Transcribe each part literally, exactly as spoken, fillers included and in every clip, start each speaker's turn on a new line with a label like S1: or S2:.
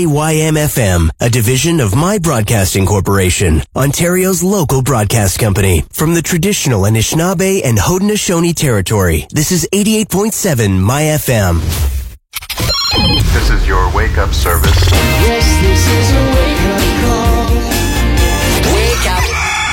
S1: Y M F M, a division of My Broadcasting Corporation, Ontario's local broadcast company. From the traditional Anishinaabe and Haudenosaunee territory, this is eighty-eight point seven My F M.
S2: This is your wake-up service.
S3: Yes, this is a wake-up call. Wake up.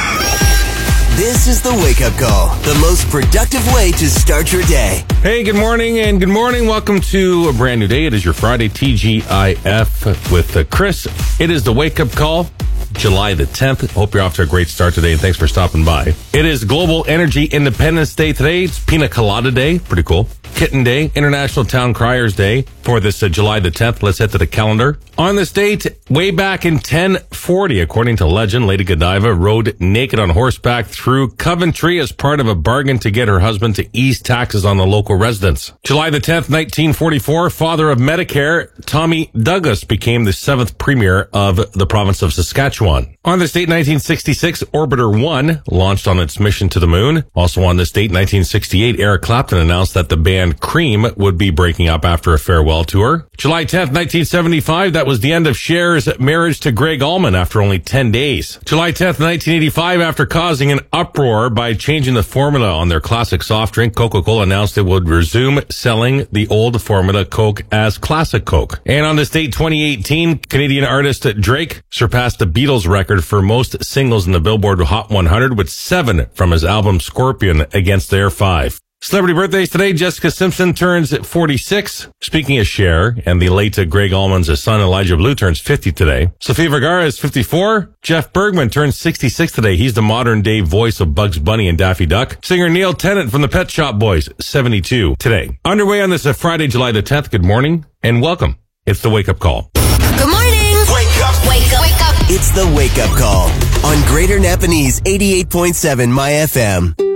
S1: This is the Wake Up Call, the most productive way to start your day.
S4: Hey, good morning and good morning. Welcome to a brand new day. It is your Friday T G I F with uh, Chris. It is the Wake Up Call, July the tenth. Hope you're off to a great start today, and thanks for stopping by. It is Global Energy Independence Day today. It's Pina Colada Day. Pretty cool. Kitten Day, International Town Criers Day for this uh, July the tenth. Let's head to the calendar. On this date, way back in ten forty, according to legend, Lady Godiva rode naked on horseback through Coventry as part of a bargain to get her husband to ease taxes on the local residents. July the tenth, nineteen forty-four, father of Medicare, Tommy Douglas, became the seventh premier of the province of Saskatchewan. On this date, nineteen sixty-six, Orbiter one launched on its mission to the moon. Also on this date, nineteen sixty-eight, Eric Clapton announced that the band Cream would be breaking up after a farewell tour. July tenth, nineteen seventy-five, that was the end of Cher's marriage to Greg Allman after only ten days. July tenth, nineteen eighty-five, after causing an uproar by changing the formula on their classic soft drink, Coca-Cola announced it would resume selling the old formula Coke as Classic Coke. And on this date, twenty eighteen, Canadian artist Drake surpassed the Beatles record for most singles in the Billboard Hot one hundred with seven from his album Scorpion against their five. Celebrity birthdays today. Jessica Simpson turns forty-six. Speaking of Cher, and the late Greg Allman's son Elijah Blue turns fifty today. Sofia Vergara is fifty-four. Jeff Bergman turns sixty-six today. He's the modern day voice of Bugs Bunny and Daffy Duck. Singer Neil Tennant from the Pet Shop Boys, seventy-two today. Underway on this uh, Friday, July the tenth. Good morning and welcome. It's the Wake Up Call.
S3: Good morning.
S1: Wake up.
S3: Wake up. Wake up.
S1: It's the Wake Up Call on Greater Napanese eighty-eight point seven My F M.